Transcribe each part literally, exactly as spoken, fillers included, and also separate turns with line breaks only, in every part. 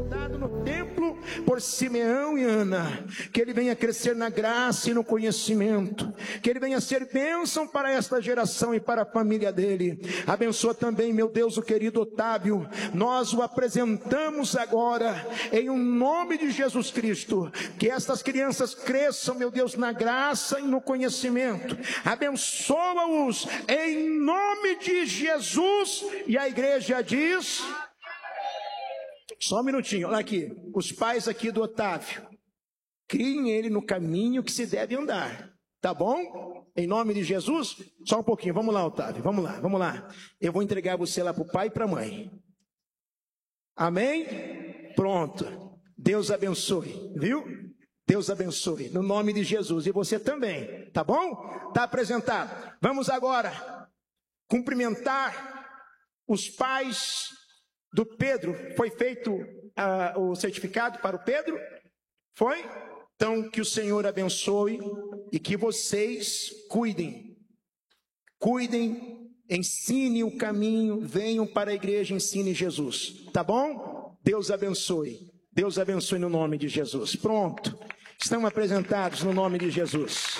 Dado no templo por Simeão e Ana, que ele venha crescer na graça e no conhecimento, que ele venha ser bênção para esta geração e para a família dele. Abençoa também, meu Deus, o querido Otávio. Nós o apresentamos agora em um nome de Jesus Cristo, que estas crianças cresçam, meu Deus, na graça e no conhecimento. Abençoa-os em nome de Jesus. E a igreja diz: só um minutinho, olha aqui, os pais aqui do Otávio, criem ele no caminho que se deve andar, tá bom? Em nome de Jesus, só um pouquinho, vamos lá, Otávio, vamos lá, vamos lá. Eu vou entregar você lá para o pai e para a mãe. Amém? Pronto, Deus abençoe, viu? Deus abençoe, no nome de Jesus, e você também, tá bom? Tá apresentado. Vamos agora cumprimentar os pais do Pedro. Foi feito uh, o certificado para o Pedro? Foi? Então, que o Senhor abençoe e que vocês cuidem. Cuidem, ensine o caminho, venham para a igreja, ensine Jesus. Tá bom? Deus abençoe. Deus abençoe no nome de Jesus. Pronto. Estão apresentados no nome de Jesus.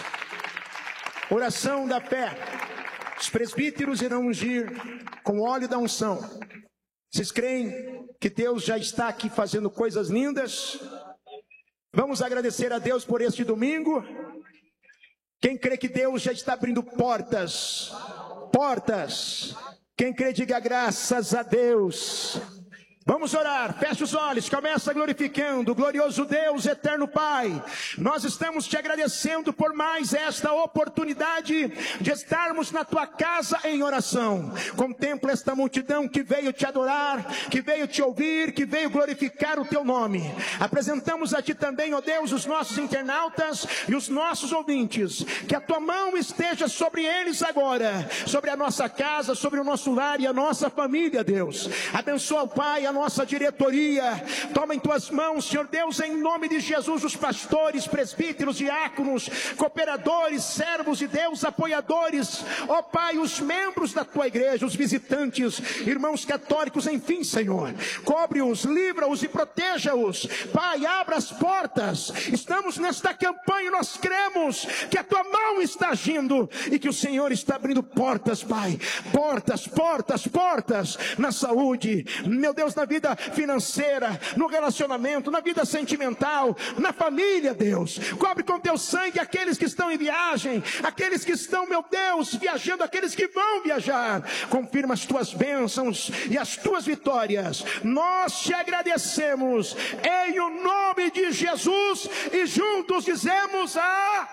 Oração da fé. Os presbíteros irão ungir com óleo da unção. Vocês creem que Deus já está aqui fazendo coisas lindas? Vamos agradecer a Deus por este domingo. Quem crê que Deus já está abrindo portas? Portas. Quem crê, diga graças a Deus. Vamos orar, feche os olhos, começa glorificando, glorioso Deus, eterno Pai, nós estamos te agradecendo por mais esta oportunidade de estarmos na tua casa em oração. Contempla esta multidão que veio te adorar, que veio te ouvir, que veio glorificar o teu nome. Apresentamos a ti também, ó Deus, os nossos internautas e os nossos ouvintes, que a tua mão esteja sobre eles agora, sobre a nossa casa, sobre o nosso lar e a nossa família, Deus. Abençoa o Pai, a nossa diretoria, toma em tuas mãos, Senhor Deus, em nome de Jesus, os pastores, presbíteros, diáconos, cooperadores, servos de Deus, apoiadores, ó Pai, os membros da tua igreja, os visitantes, irmãos católicos, enfim, Senhor, cobre-os, livra-os e proteja-os, Pai, abra as portas. Estamos nesta campanha, nós cremos que a tua mão está agindo e que o Senhor está abrindo portas, Pai, portas, portas, portas, na saúde, meu Deus, na vida financeira, no relacionamento, na vida sentimental, na família, Deus. Cobre com teu sangue aqueles que estão em viagem, aqueles que estão, meu Deus, viajando, aqueles que vão viajar. Confirma as tuas bênçãos e as tuas vitórias. Nós te agradecemos em o nome de Jesus e juntos dizemos a...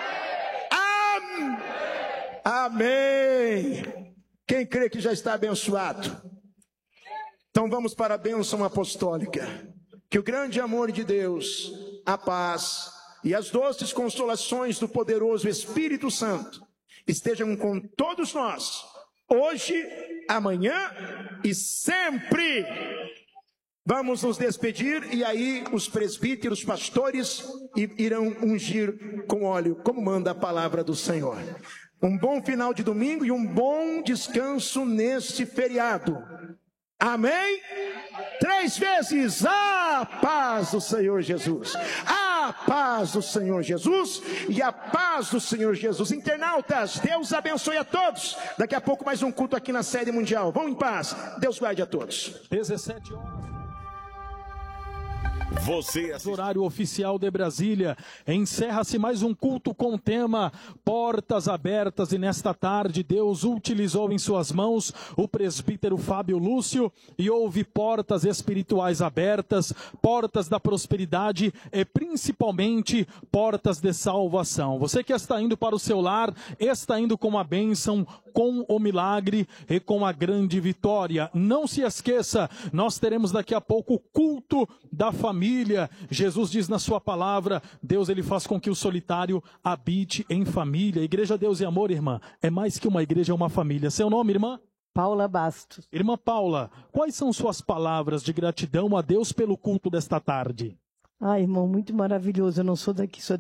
Amém. Amém. Quem crê que já está abençoado? Então vamos para a bênção apostólica. Que o grande amor de Deus, a paz e as doces consolações do poderoso Espírito Santo estejam com todos nós, hoje, amanhã e sempre. Vamos nos despedir e aí os presbíteros, pastores irão ungir com óleo, como manda a palavra do Senhor. Um bom final de domingo e um bom descanso neste feriado. Amém? Três vezes, a paz do Senhor Jesus, a paz do Senhor Jesus e a paz do Senhor Jesus. Internautas, Deus abençoe a todos. Daqui a pouco mais um culto aqui na sede mundial. Vão em paz, Deus guarde a todos.
dezessete horas.
Você assiste...
Horário oficial de Brasília. Encerra-se mais um culto com o tema Portas Abertas, e nesta tarde Deus utilizou em suas mãos o presbítero Fábio Lúcio e houve portas espirituais abertas, portas da prosperidade e principalmente portas de salvação. Você que está indo para o seu lar, está indo com a bênção, com o milagre e com a grande vitória. Não se esqueça, nós teremos daqui a pouco o culto da família. Jesus diz na sua palavra, Deus ele faz com que o solitário habite em família. Igreja Deus e Amor, irmã, é mais que uma igreja, é uma família. Seu nome, irmã?
Paula Bastos.
Irmã Paula, quais são suas palavras de gratidão a Deus pelo culto desta tarde?
Ah, irmão, muito maravilhoso. Eu não sou daqui, sou